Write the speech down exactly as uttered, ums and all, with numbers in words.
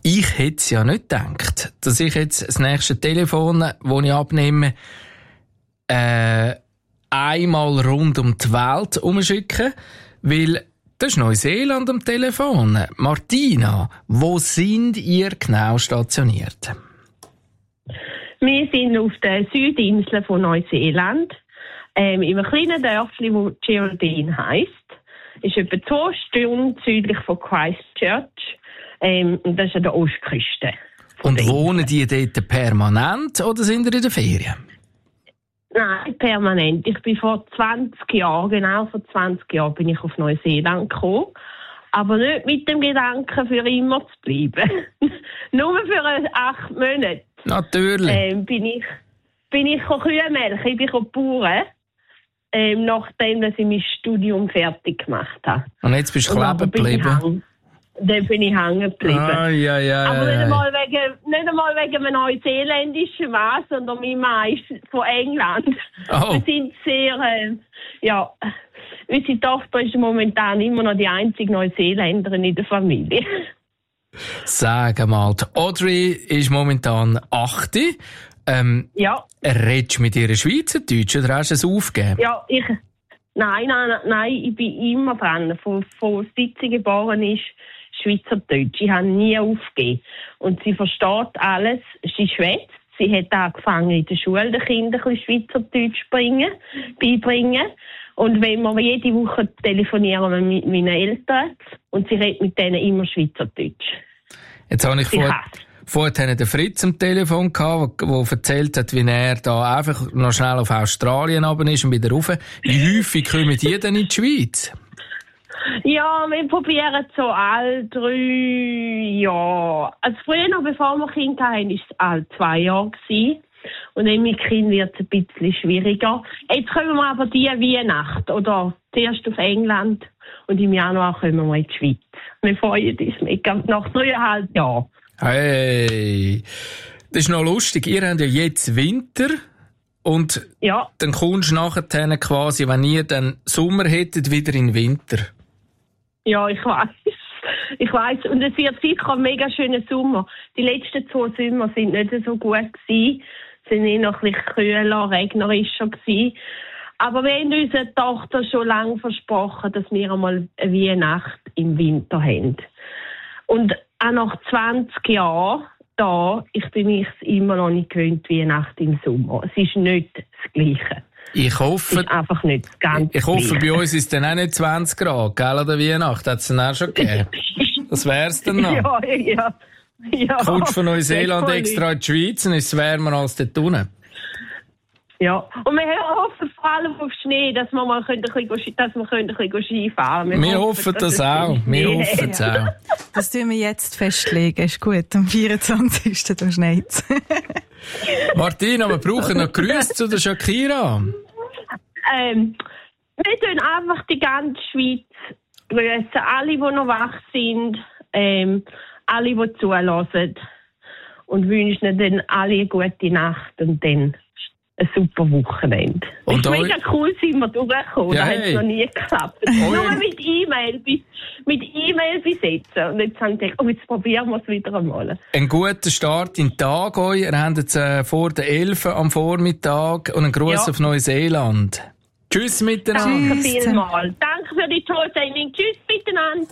Ich hätte es ja nicht gedacht, dass ich jetzt das nächste Telefon, das ich abnehme, äh, einmal rund um die Welt umschicke, weil das ist Neuseeland am Telefon. Martina, wo sind ihr genau stationiert? Wir sind auf der Südinsel von Neuseeland, ähm, in einem kleinen Dörfli, das Geraldine heisst. Ist etwa zwei Stunden südlich von Christchurch. Ähm, und das ist an der Ostküste. Und wohnen die dort permanent oder sind ihr in der Ferien? Nein, permanent. Ich bin vor zwanzig Jahren, genau vor zwanzig Jahren, bin ich auf Neuseeland gekommen. Aber nicht mit dem Gedanken, für immer zu bleiben. Nur für acht Monate. Natürlich. Ähm, bin ich, bin ich Kühe melken, ich bin Bauern. Ähm, nachdem, dass ich mein Studium fertig gemacht habe. Und jetzt bist du kleben geblieben? Dann bin ich hängen geblieben. Ah, ja, ja, Aber nicht ja. einmal wegen, nicht einmal wegen einem neuseeländischen Mann, sondern mein Mann ist von England. Oh. Wir sind sehr, äh, ja, unsere Tochter ist momentan immer noch die einzige Neuseeländerin in der Familie. Sag mal, die Audrey ist momentan acht. Ähm, ja. Redest du mit ihr Schweizerdeutsch oder hast du es aufgegeben? Ja, ich, nein, nein, nein, ich bin immer dran. Von, von seit sie geboren ist, Schweizerdeutsch. Ich habe nie aufgegeben. Und sie versteht alles. Sie schwätzt. Sie hat angefangen, in der Schule den Kindern ein bisschen Schweizerdeutsch bringen, beibringen. Und wenn wir jede Woche telefonieren wir mit meinen Eltern und sie redet mit denen immer Schweizerdeutsch. Jetzt habe ich Sie vor, vorhin den Fritz am Telefon gehabt, der erzählt hat, wie er da einfach noch schnell auf Australien runter ist und wieder rauf. Wie häufig kommen die denn in die Schweiz? Ja, wir probieren so alle drei Jahre. Also früher noch, bevor wir Kinder hatten, war es alle zwei Jahre gewesen. Und dann mit Kind wird es ein bisschen schwieriger. Jetzt kommen wir aber die Weihnacht oder zuerst auf England und im Januar kommen wir in die Schweiz. Wir freuen uns mega nach dreieinhalb Jahren. Hey, das ist noch lustig. Ihr habt ja jetzt Winter und ja. Dann kommst du nachher quasi, wenn ihr dann Sommer hättet, wieder in den Winter. Ja, ich weiss. Ich weiss. Und es wird sicher ein mega schöner Sommer. Die letzten zwei Sommer sind nicht so gut gewesen. Sie sind eh noch ein bisschen kühler, regnerischer gewesen. Aber wir haben unserer Tochter schon lange versprochen, dass wir einmal eine Weihnacht im Winter haben. Und auch nach zwanzig Jahren da, ich bin mich immer noch nicht gewöhnt, Weihnacht im Sommer. Es ist nicht das Gleiche. Ich hoffe, ist einfach nicht das Ganze ich hoffe, Gleiche. bei uns ist es dann auch nicht zwanzig Grad, gell, an der Weihnacht. Hat es dann auch schon gegeben. Das wär's dann noch. Ja, ja. ja. Kommst von Neuseeland extra in die Schweiz und ist es wärmer als dort unten. Ja, und wir hoffen vor allem auf Schnee, dass wir mal ein bisschen, dass wir ein bisschen Ski fahren können. Wir, wir hoffen, hoffen das auch. Wir hoffen es auch. Das tun wir jetzt festlegen. Ist gut. Am vierundzwanzigsten Da schneit. Martina, wir brauchen noch Grüße zu der Shakira. Ähm, wir tun einfach die ganze Schweiz grüßen. Alle, die noch wach sind, ähm, alle, die zulassen. Und wünschen dann alle eine gute Nacht und dann ein super Wochenende. Es ist mega cool, sind wir durchgekommen. Ja, das hey. hat es noch nie geklappt. Oh, Nur mit E-Mail bis, mit E-Mail besetzen. Und jetzt haben wir gedacht, oh, jetzt probieren wir es wieder einmal. Ein guter Start in den Tag euch. Ihr habt jetzt äh, vor der elf am Vormittag und einen Gruß ja. auf Neuseeland. Tschüss miteinander. Danke vielmals. Danke für die tolle Sendung. Tschüss miteinander.